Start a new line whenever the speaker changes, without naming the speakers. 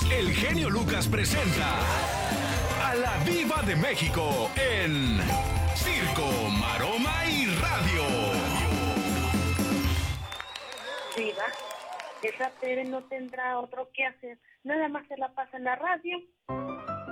El genio Lucas presenta a la Diva de México en Circo, Maroma y Radio.
Diva, esa Tere no tendrá otro que hacer. Nada más se la pasa en la radio.